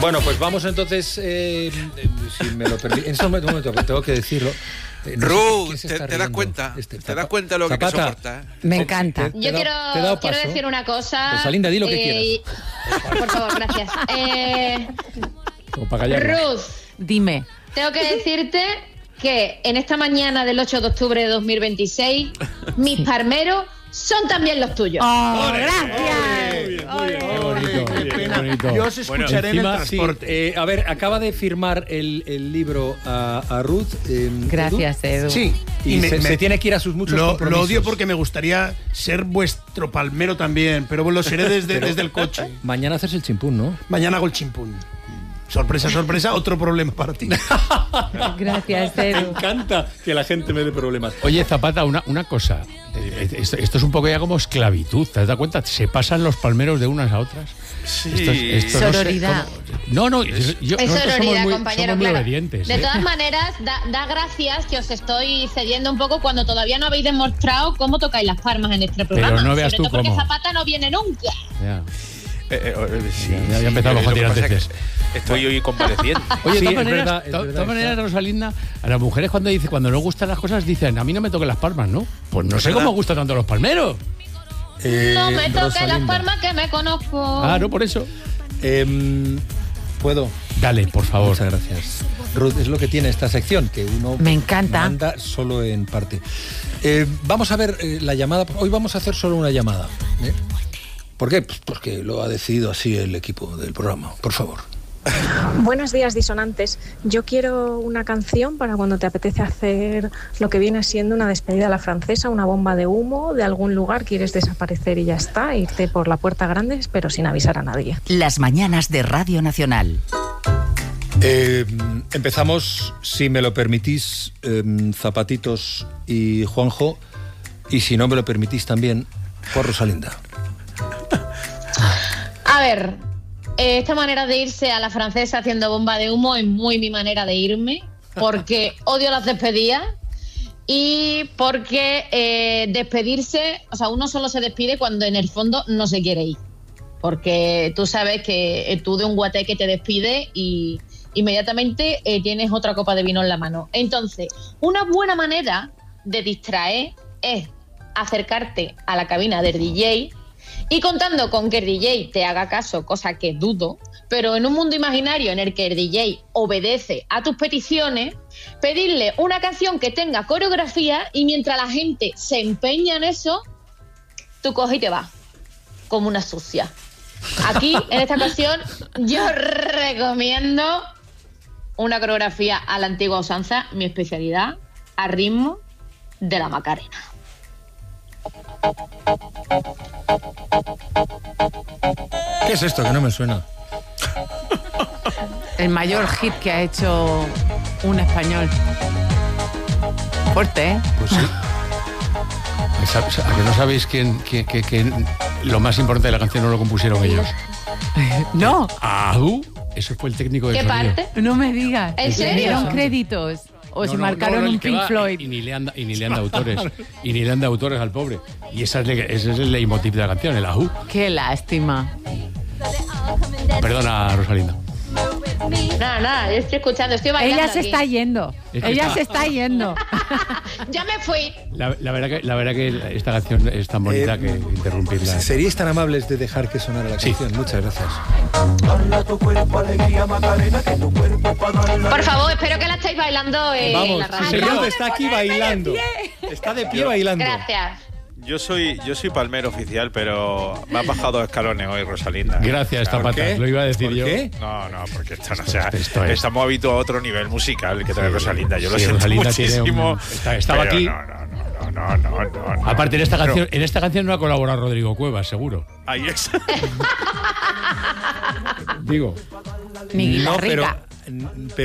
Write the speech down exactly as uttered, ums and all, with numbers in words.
Bueno, pues vamos entonces, eh, si me lo permite, en este momento, un momento tengo que decirlo. Eh, no Ruth, sé ¿te, te das cuenta? Este, ¿Te das cuenta lo que te soporta? Me encanta. Te, te Yo da, quiero, te da quiero paso. decir una cosa. Rosalinda, di lo que eh, quieras. Por favor, gracias. Eh, Como para callarnos. Ruth, Dime. tengo que decirte que en esta mañana del ocho de octubre de dos mil veintiséis, mis parmeros son también los tuyos. ¡Oh, Muy gracias! bien, muy bien, qué bonito, Qué qué pena. bonito. Yo os escucharé en el Encima, sí, transporte. eh, a ver, acaba de firmar el, el libro a, a Ruth. eh, Gracias, Edu. Sí. Y, me- se, me- se tiene que ir a sus muchos Lo, compromisos. lo odio porque me gustaría ser vuestro palmero también, pero lo seré desde, Pero- desde el coche. Mañana haces el chimpún, ¿no? Mañana hago el chimpún. Sorpresa, sorpresa, otro problema para ti. Gracias, Me Edu. encanta que la gente me dé problemas. Oye, Zapata, una, una cosa. Eh, Esto, esto es un poco ya como esclavitud, ¿te has dado cuenta? Se pasan los palmeros de unas a otras. Sí. Esto es- esto no sé Sororidad. cómo- No, no, yo, yo- Es nosotros somos sororidad, muy, compañero, somos muy claro. obedientes. De ¿eh? todas maneras, da, da gracias que os estoy cediendo un poco cuando todavía no habéis demostrado cómo tocáis las palmas en este programa. no veas Sobre tú todo porque cómo. Zapata no viene nunca. Ya. Eh, eh, sí, Ya- ya sí, empezamos lo con que pasa es que tiranteces. Estoy hoy convaleciente. Oye, Sí, de es todas maneras, verdad, es to- verdad, todas maneras, está. Rosalinda, a las mujeres cuando dice, cuando no gustan las cosas, dicen, a mí no me toquen las palmas, ¿no? Pues no sé ¿Verdad? cómo gustan tanto los palmeros. Eh, no me toques las Rosalinda. palmas que me conozco. Ah, no, por eso. Em, ¿Puedo? Dale, por favor. Muchas gracias. Ruth, es lo que tiene esta sección, que uno Me encanta. manda solo en parte. Eh, vamos a ver eh, la llamada. Hoy vamos a hacer solo una llamada. ¿eh? ¿Por qué? Pues porque lo ha decidido así el equipo del programa. Por favor. Buenos días, disonantes. Yo quiero una canción para cuando te apetece hacer lo que viene siendo una despedida a la francesa, una bomba de humo de algún lugar, quieres desaparecer y ya está, irte por la puerta grande, pero sin avisar a nadie. Las mañanas de Radio Nacional. Eh, empezamos, si me lo permitís, eh, Zapatitos y Juanjo, y si no me lo permitís también, por Rosalinda. A ver, eh, esta manera de irse a la francesa haciendo bomba de humo es muy mi manera de irme, porque odio las despedidas y porque eh, despedirse, o sea, uno solo se despide cuando en el fondo no se quiere ir. Porque tú sabes que eh, tú de un guateque te despides y inmediatamente eh, tienes otra copa de vino en la mano. Entonces, una buena manera de distraer es acercarte a la cabina del D J y contando con que el D J te haga caso, cosa que dudo, pero en un mundo imaginario en el que el D J obedece a tus peticiones, pedirle una canción que tenga coreografía y mientras la gente se empeña en eso, tú coges y te vas, como una sucia. Aquí, en esta ocasión, yo recomiendo una coreografía a la antigua usanza, mi especialidad, a ritmo de la Macarena. ¿Qué es esto? Que no me suena. El mayor hit que ha hecho un español. Fuerte, ¿eh? Pues sí. ¿A que no sabéis quién, quién- que, que lo más importante de la canción no lo compusieron ellos? No, ¿Aú? Eso fue el técnico del ¿Qué sonido. parte? no me digas. ¿En ¿Le serio? dieron créditos? ¿O No, se no, marcaron no, el un que Pink va, Floyd? Y, y ni le han, y ni le han dado autores. Y ni le han dado autores al pobre. Y esa es le- ese es el leitmotiv de la canción, el ajú. Qué lástima. Perdona, Rosalinda. Nada, nada, yo estoy escuchando, estoy bailando Ella se aquí. está yendo. Es que Ella está- se está yendo. Ya me fui. La, la verdad que, la verdad que esta canción es tan bonita Eh, que interrumpirla. ¿Seríais tan amables de dejar que sonara la Sí. canción? Muchas gracias. Por favor, espero que la estéis bailando eh, en Vamos, la sí, radio. señor, está aquí bailando. Está de pie bailando. Gracias. Yo soy, yo soy palmero oficial, pero me ha bajado escalones hoy, Rosalinda. Gracias, Claro. Zapata. qué? Lo iba a decir ¿Por yo. qué? No, no, porque esto no sea, esto es- estamos habituados a otro nivel musical que trae Sí, Rosalinda. Yo lo sí, siento Rosalinda tiene muchísimo. un- está- estaba pero aquí. No, no, no, no, no, no, no. Aparte, en esta, Pero- canción, en esta canción no ha colaborado Rodrigo Cuevas, seguro. Ahí es. Digo. Mi No, pero, guitarrica. pero